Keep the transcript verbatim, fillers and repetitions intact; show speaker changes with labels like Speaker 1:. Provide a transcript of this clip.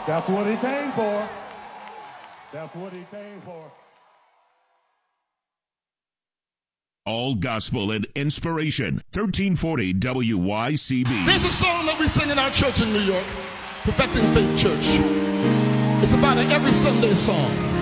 Speaker 1: That's what he came for. That's what he came for.
Speaker 2: All gospel and inspiration. thirteen forty W Y C B.
Speaker 3: There's a song that we sing in our church in New York, Perfecting Faith Church. It's about an every Sunday song.